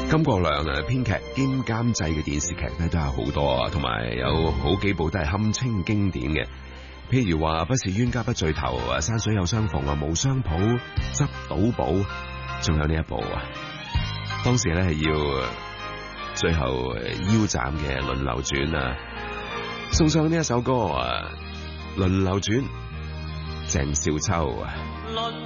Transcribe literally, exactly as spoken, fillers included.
金國亮啊，編劇兼監製嘅電視劇咧都有好多啊，同埋有好幾部都係堪稱經典嘅。譬如話不是冤家不聚頭啊，山水有相逢啊，無雙譜，執到寶，仲有呢一部啊，當時咧係要最後腰斬嘅輪流轉啊，送上呢一首歌啊，輪流轉，鄭少秋啊。